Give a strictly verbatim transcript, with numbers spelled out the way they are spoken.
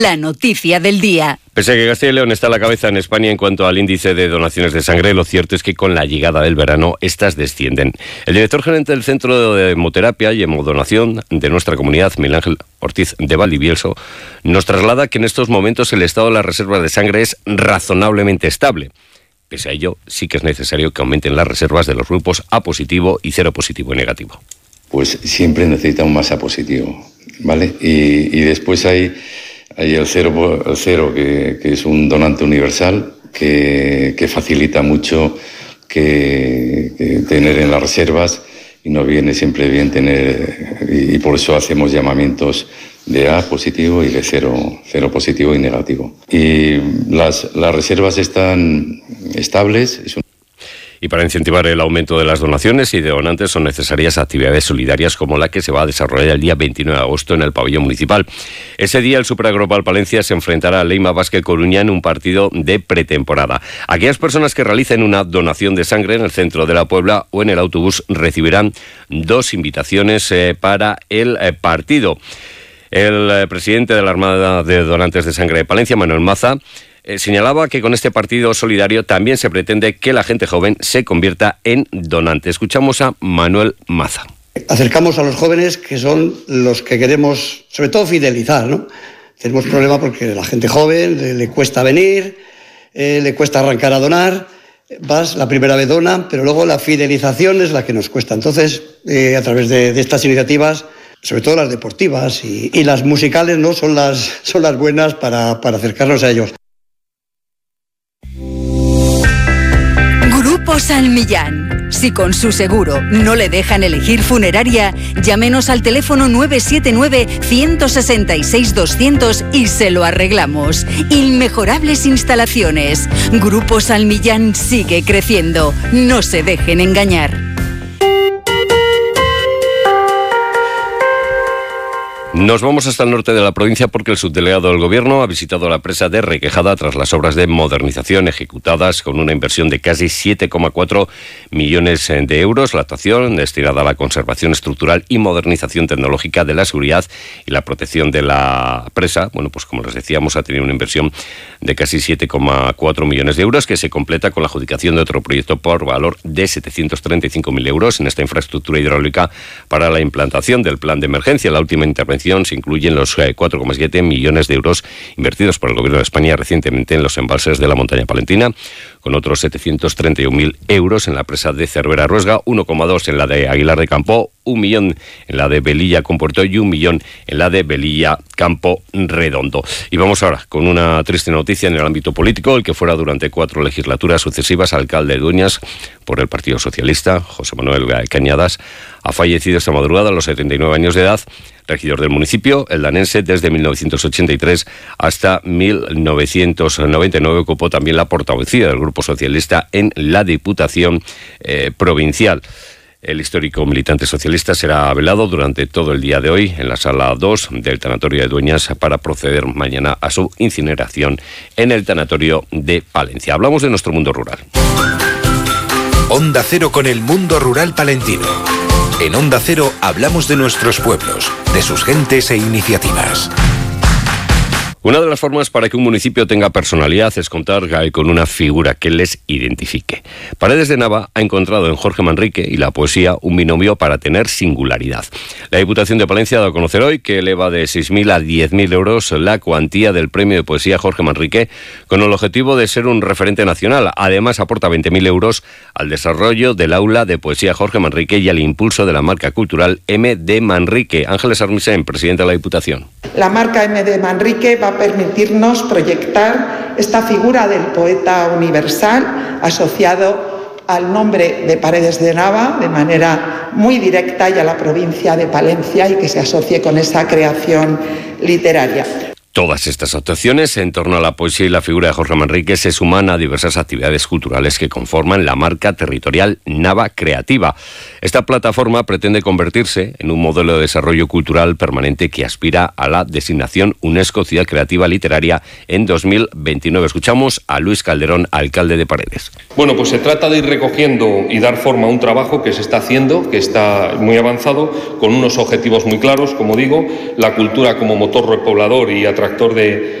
La noticia del día. Pese a que Castilla y León está a la cabeza en España en cuanto al índice de donaciones de sangre, lo cierto es que con la llegada del verano estas descienden. El director gerente del Centro de Hemoterapia y Hemodonación de nuestra comunidad, Miguel Ángel Ortiz de Valdivielso, nos traslada que en estos momentos el estado de las reservas de sangre es razonablemente estable. Pese a ello, sí que es necesario que aumenten las reservas de los grupos A positivo y cero positivo y negativo. Pues siempre necesitamos más A positivo, ¿vale? Y, y después hay... Hay el cero, el cero que, que es un donante universal que, que facilita mucho que, que tener en las reservas y nos viene siempre bien tener, y, y por eso hacemos llamamientos de A positivo y de cero, cero positivo y negativo. Y las, las reservas están estables. Es un... Y para incentivar el aumento de las donaciones y de donantes son necesarias actividades solidarias como la que se va a desarrollar el día veintinueve de agosto en el pabellón municipal. Ese día el Superagrupal Palencia se enfrentará a Leima Basket Coruña en un partido de pretemporada. Aquellas personas que realicen una donación de sangre en el centro de la Puebla o en el autobús recibirán dos invitaciones eh, para el eh, partido. El eh, presidente de la Armada de Donantes de Sangre de Palencia, Manuel Maza, Eh, señalaba que con este partido solidario también se pretende que la gente joven se convierta en donante. Escuchamos a Manuel Maza. Acercamos a los jóvenes, que son los que queremos, sobre todo, fidelizar, ¿no? Tenemos problema porque la gente joven le, le cuesta venir, eh, le cuesta arrancar a donar. Vas, la primera vez dona, pero luego la fidelización es la que nos cuesta. Entonces, eh, a través de, de estas iniciativas, sobre todo las deportivas y, y las musicales, ¿no? Son las, son las buenas para, para acercarnos a ellos. Grupo San Millán. Si con su seguro no le dejan elegir funeraria, llámenos al teléfono nueve siete nueve, uno seis seis, doscientos y se lo arreglamos. Inmejorables instalaciones. Grupo San Millán sigue creciendo. No se dejen engañar. Nos vamos hasta el norte de la provincia porque el subdelegado del Gobierno ha visitado la presa de Requejada tras las obras de modernización ejecutadas con una inversión de casi siete coma cuatro millones de euros. La actuación destinada a la conservación estructural y modernización tecnológica de la seguridad y la protección de la presa, bueno, pues como les decíamos, ha tenido una inversión de casi siete coma cuatro millones de euros que se completa con la adjudicación de otro proyecto por valor de setecientos treinta y cinco mil euros en esta infraestructura hidráulica para la implantación del plan de emergencia. La última intervención se incluyen los cuatro coma siete millones de euros invertidos por el Gobierno de España recientemente en los embalses de la montaña palentina, con otros setecientos treinta y un mil euros en la presa de Cervera Ruesga, uno coma dos en la de Aguilar de Campo, un millón en la de Velilla Compuerto y un millón en la de Velilla Campo Redondo. Y vamos ahora con una triste noticia en el ámbito político. El que fuera durante cuatro legislaturas sucesivas alcalde de Dueñas por el Partido Socialista, José Manuel Cañadas, ha fallecido esta madrugada a los setenta y nueve años de edad. Regidor del municipio, el danense, desde mil novecientos ochenta y tres hasta mil novecientos noventa y nueve, ocupó también la portavocía del Grupo Socialista en la Diputación eh, Provincial. El histórico militante socialista será velado durante todo el día de hoy en la sala dos del tanatorio de Dueñas para proceder mañana a su incineración en el tanatorio de Palencia. Hablamos de nuestro mundo rural. Onda Cero con el mundo rural palentino. En Onda Cero hablamos de nuestros pueblos, de sus gentes e iniciativas. Una de las formas para que un municipio tenga personalidad es contar con una figura que les identifique. Paredes de Nava ha encontrado en Jorge Manrique y la poesía un binomio para tener singularidad. La Diputación de Palencia ha dado a conocer hoy que eleva de seis mil a diez mil euros la cuantía del premio de poesía Jorge Manrique con el objetivo de ser un referente nacional. Además aporta veinte mil euros al desarrollo del aula de poesía Jorge Manrique y al impulso de la marca cultural M de Manrique. Ángeles Armisen, presidente de la Diputación. La marca M de Manrique va a permitirnos proyectar esta figura del poeta universal asociado al nombre de Paredes de Nava de manera muy directa y a la provincia de Palencia y que se asocie con esa creación literaria. Todas estas actuaciones en torno a la poesía y la figura de Jorge Manrique se suman a diversas actividades culturales que conforman la marca territorial Nava Creativa. Esta plataforma pretende convertirse en un modelo de desarrollo cultural permanente que aspira a la designación UNESCO Ciudad Creativa Literaria en dos mil veintinueve. Escuchamos a Luis Calderón, alcalde de Paredes. Bueno, pues se trata de ir recogiendo y dar forma a un trabajo que se está haciendo, que está muy avanzado, con unos objetivos muy claros, como digo, la cultura como motor repoblador y atractivo detractor de,